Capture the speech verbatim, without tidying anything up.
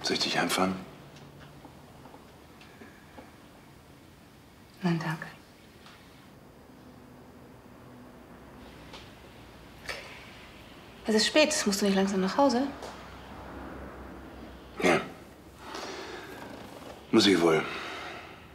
Soll ich dich heimfahren? Nein, danke. Es ist spät. Musst du nicht langsam nach Hause? Ja. Muss ich wohl.